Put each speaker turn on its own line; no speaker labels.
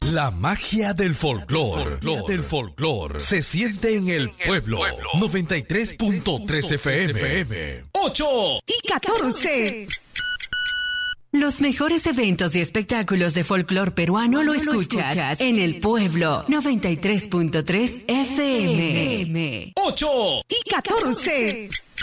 La magia del folclor se siente en el pueblo. 93.3 FM.
8
y 14. Los mejores eventos y espectáculos de folclor peruano lo escuchas en el pueblo. 93.3 FM.
8
y 14.